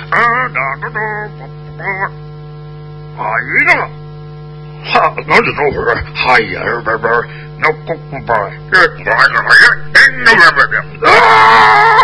哎呀，哈，我这都是哎呀，那不，这啊！